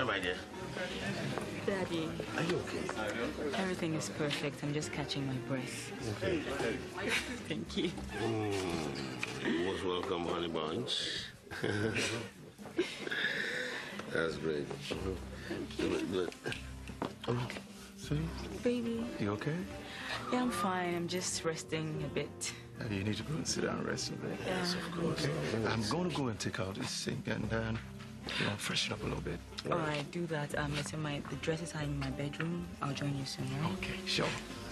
my dear? Daddy. Are you okay? Everything is perfect. I'm just catching my breath. Okay. Thank you. Most welcome, honey bunch. That's great. Good. See? Baby. You okay? Yeah, I'm fine. I'm just resting a bit. You need to go and sit down and rest a bit. Yes, of course. Okay. I'm going to go and take out this sink and then, freshen up a little bit. All right, do that. Listen, the dresses are in my bedroom. I'll join you soon, right? Okay, sure.